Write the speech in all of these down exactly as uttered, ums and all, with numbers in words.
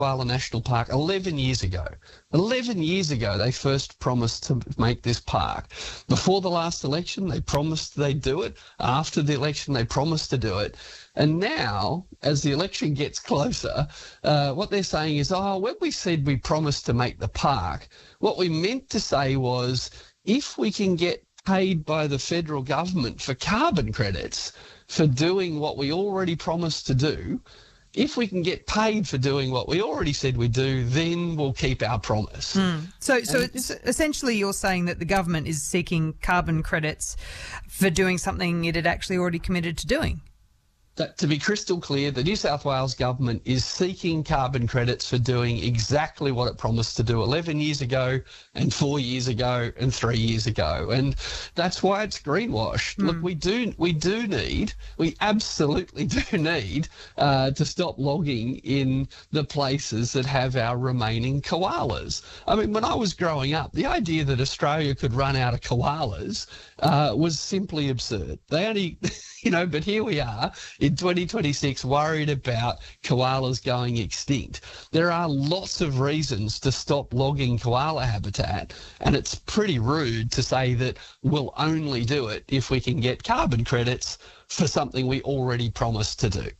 Koala National Park eleven years ago. eleven years ago, they first promised to make this park. Before the last election, they promised they'd do it. After the election, they promised to do it. And now, as the election gets closer, uh, what they're saying is, oh, when we said we promised to make the park, what we meant to say was, if we can get paid by the federal government for carbon credits for doing what we already promised to do, if we can get paid for doing what we already said we'd do, then we'll keep our promise. Mm. So, so it's essentially you're saying that the government is seeking carbon credits for doing something it had actually already committed to doing. That, to be crystal clear, the New South Wales government is seeking carbon credits for doing exactly what it promised to do eleven years ago and four years ago and three years ago. And that's why it's greenwashed. Mm. Look, we do we do need, we absolutely do need uh, to stop logging in the places that have our remaining koalas. I mean, when I was growing up, the idea that Australia could run out of koalas uh, was simply absurd. They only, you know, but here we are in twenty twenty-six worried about koalas going extinct. There are lots of reasons to stop logging koala habitat, and it's pretty rude to say that we'll only do it if we can get carbon credits for something we already promised to do.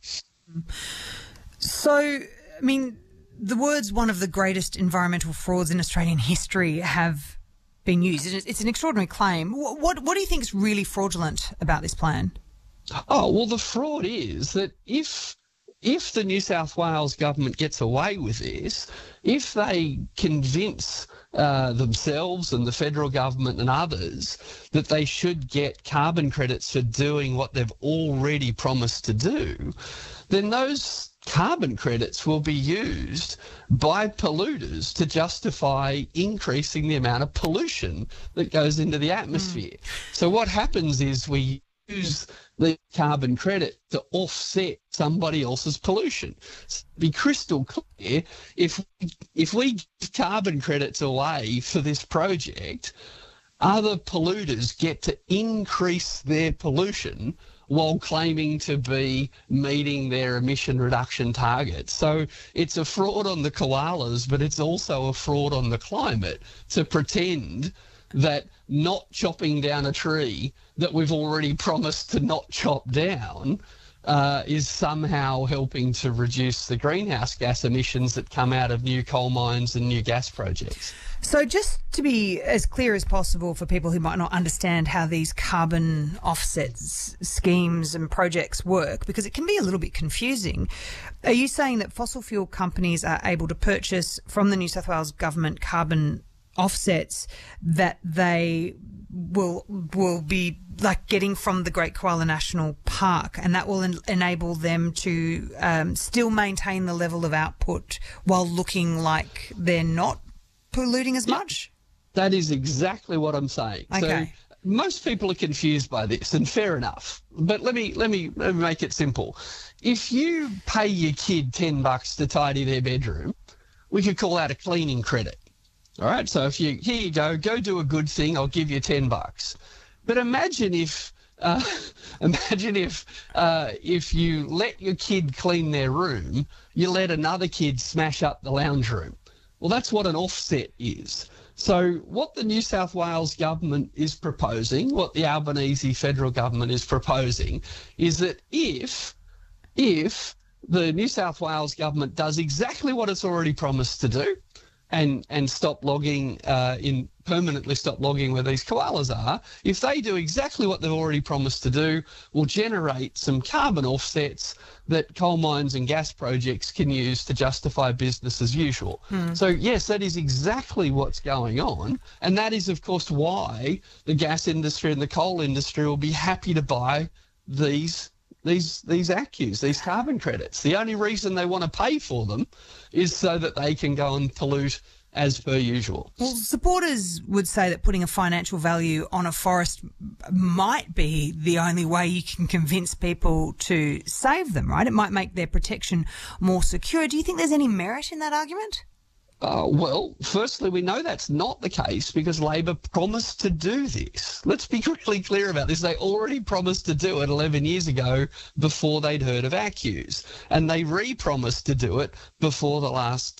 So, I mean, the words "one of the greatest environmental frauds in Australian history" have been used. It's an extraordinary claim. What, what do you think is really fraudulent about this plan? Oh, well, the fraud is that if if the New South Wales government gets away with this, if they convince uh, themselves and the federal government and others that they should get carbon credits for doing what they've already promised to do, then those carbon credits will be used by polluters to justify increasing the amount of pollution that goes into the atmosphere. Mm. So what happens is we use the carbon credit to offset somebody else's pollution. So to be crystal clear, if, if we give carbon credits away for this project, other polluters get to increase their pollution while claiming to be meeting their emission reduction targets. So it's a fraud on the koalas, but it's also a fraud on the climate to pretend that not chopping down a tree that we've already promised to not chop down uh, is somehow helping to reduce the greenhouse gas emissions that come out of new coal mines and new gas projects. So just to be as clear as possible for people who might not understand how these carbon offsets schemes and projects work, because it can be a little bit confusing, are you saying that fossil fuel companies are able to purchase from the New South Wales government carbon offsets that they will will be like getting from the Great Koala National Park, and that will en- enable them to um, still maintain the level of output while looking like they're not polluting as much? That is exactly what I'm saying. Okay. So most people are confused by this, and fair enough. But let me let me let me make it simple. If you pay your kid ten bucks to tidy their bedroom, we could call that a cleaning credit. All right, so if you, here you go, go do a good thing, I'll give you ten bucks. But imagine if, uh, imagine if, uh, if you let your kid clean their room, you let another kid smash up the lounge room. Well, that's what an offset is. So what the New South Wales government is proposing, what the Albanese federal government is proposing, is that if, if the New South Wales government does exactly what it's already promised to do, and and stop logging, uh, in permanently stop logging where these koalas are, if they do exactly what they've already promised to do, will generate some carbon offsets that coal mines and gas projects can use to justify business as usual. Hmm. So, yes, that is exactly what's going on, and that is, of course, why the gas industry and the coal industry will be happy to buy these these these A C Cus, these carbon credits. The only reason they want to pay for them is so that they can go and pollute as per usual. Well, supporters would say that putting a financial value on a forest might be the only way you can convince people to save them, right? It might make their protection more secure. Do you think there's any merit in that argument? Uh, well, firstly, we know that's not the case because Labor promised to do this. Let's be really clear about this. They already promised to do it eleven years ago before they'd heard of A C C U S, and they re-promised to do it before the last